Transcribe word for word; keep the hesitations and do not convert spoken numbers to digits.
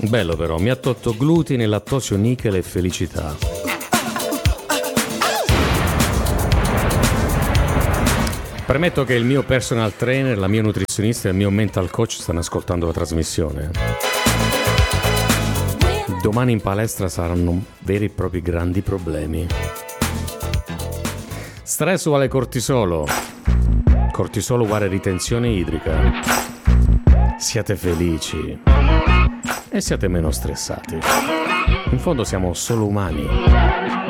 Bello però, mi ha tolto glutine, lattosio, nichel e felicità. Premetto che il mio personal trainer, la mia nutrizionista e il mio mental coach stanno ascoltando la trasmissione. Domani in palestra saranno veri e propri grandi problemi. Stress uguale cortisolo. Cortisolo uguale ritenzione idrica. Siate felici e siate meno stressati. In fondo siamo solo umani.